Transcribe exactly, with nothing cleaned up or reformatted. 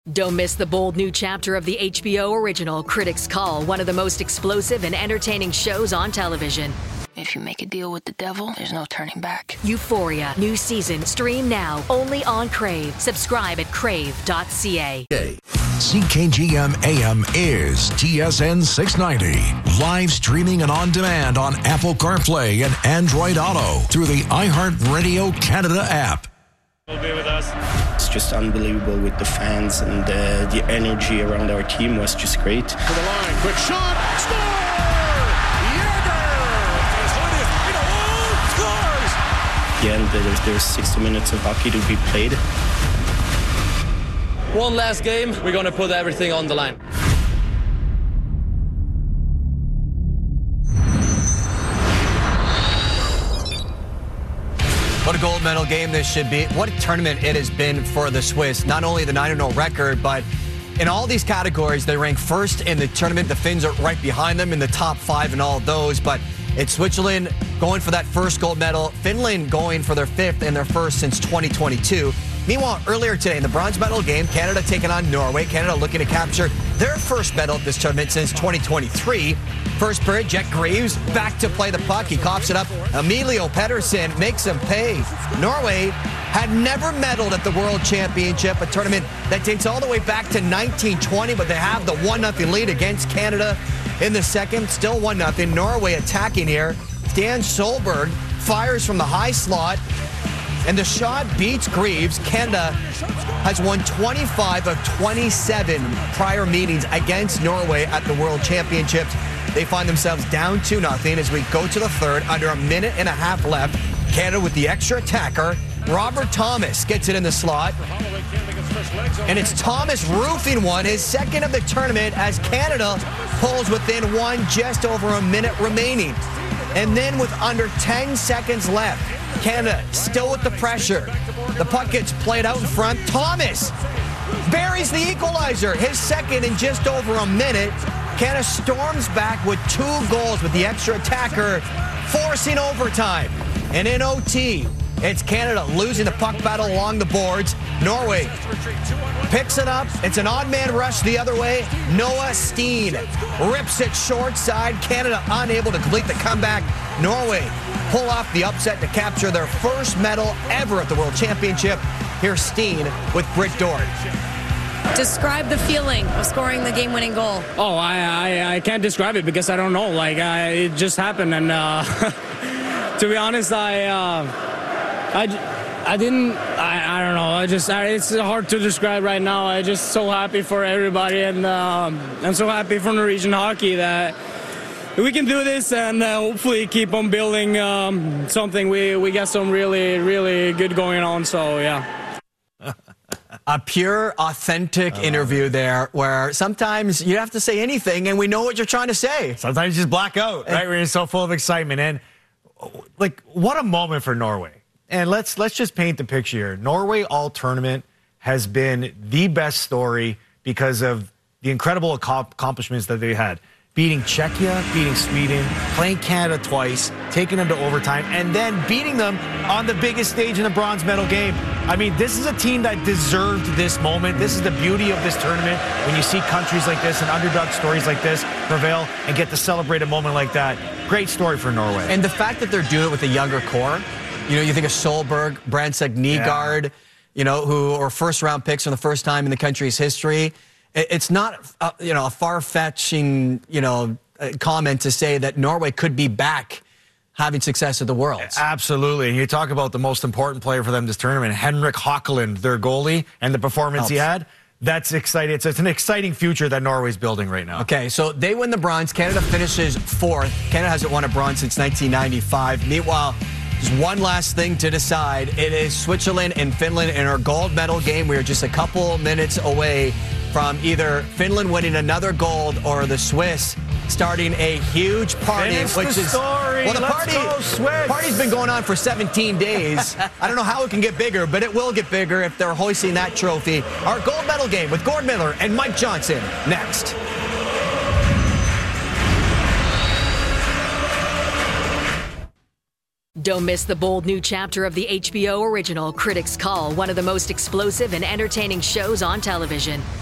Don't miss the bold new chapter of the H B O original Critics' Call, one of the most explosive and entertaining shows on television. If you make a deal with the devil, there's no turning back. Euphoria, new season, stream now, only on Crave. Subscribe at crave dot c a. C K G M A M is T S N six ninety. Live streaming and on demand on Apple CarPlay and Android Auto through the iHeartRadio Canada app. Will be with us. It's just unbelievable with the fans, and uh, the energy around our team was just great. To the line, quick shot, score! Jäger! As hard as, you know, scores! Yeah, and there's, there's sixty minutes of hockey to be played. One last game, we're going to put everything on the line. What a gold medal game this should be. What a tournament it has been for the Swiss. Not only the nine and oh record, but in all these categories, they rank first in the tournament. The Finns are right behind them in the top five in all of those. But it's Switzerland going for that first gold medal. Finland going for their fifth and their first since twenty twenty-two. Meanwhile, earlier today in the bronze medal game, Canada taking on Norway. Canada looking to capture their first medal at this tournament since twenty twenty-three. First period, Jack Greaves back to play the puck. He coughs it up. Emilio Pettersson makes him pay. Norway had never medaled at the World Championship, a tournament that dates all the way back to nineteen twenty, but they have the one nothing lead against Canada in the second. Still one nothing. Norway attacking here. Dan Solberg fires from the high slot, and the shot beats Greaves. Canada has won twenty-five of twenty-seven prior meetings against Norway at the World Championships. They find themselves down two nothing as we go to the third, under a minute and a half left. Canada with the extra attacker. Robert Thomas gets it in the slot. And it's Thomas roofing one, his second of the tournament, as Canada pulls within one, just over a minute remaining. And then with under ten seconds left, Canada still with the pressure. The puck gets played out in front. Thomas buries the equalizer, his second in just over a minute. Canada storms back with two goals with the extra attacker, forcing overtime. And in O T, it's Canada losing the puck battle along the boards. Norway picks it up. It's an odd man rush the other way. Noah Steen rips it short side. Canada unable to complete the comeback. Norway pull off the upset to capture their first medal ever at the World Championship. Here's Steen with Britt Dort. Describe the feeling of scoring the game-winning goal. Oh, I, I I can't describe it because I don't know. Like, I, it just happened, and uh, to be honest, I uh, I, I didn't. I, I don't know. I just I, it's hard to describe right now. I'm just so happy for everybody, and uh, I'm so happy for Norwegian hockey that we can do this and uh, hopefully keep on building um, something. We we got some really really good going on. So yeah. A pure, authentic oh. interview there where sometimes you have to say anything and we know what you're trying to say. Sometimes you just black out, right? We're so full of excitement. And, like, what a moment for Norway. And let's let's just paint the picture here. Norway all-tournament has been the best story because of the incredible accomplishments that they had. Beating Czechia, beating Sweden, playing Canada twice, taking them to overtime, and then beating them on the biggest stage in the bronze medal game. I mean, this is a team that deserved this moment. This is the beauty of this tournament, when you see countries like this and underdog stories like this prevail and get to celebrate a moment like that. Great story for Norway. And the fact that they're doing it with a younger core, you know, you think of Solberg, Brandtzæg Nygaard, yeah. you know, who are first-round picks for the first time in the country's history. It's not, uh, you know, a far-fetching, you know, comment to say that Norway could be back having success at the Worlds. Absolutely. And you talk about the most important player for them this tournament, Henrik Hakeland, their goalie, and the performance Helps. he had. That's exciting. It's, it's an exciting future that Norway's building right now. Okay, so they win the bronze. Canada finishes fourth. Canada hasn't won a bronze since nineteen ninety-five. Meanwhile, there's one last thing to decide. It is Switzerland and Finland in our gold medal game. We are just a couple minutes away from either Finland winning another gold or the Swiss starting a huge party. Finish which the is story. Well, the Let's party go, Swiss. party's been going on for seventeen days. I don't know how it can get bigger, but it will get bigger if they're hoisting that trophy. Our gold medal game with Gord Miller and Mike Johnson next. Don't miss the bold new chapter of the H B O original Critics Call, one of the most explosive and entertaining shows on television.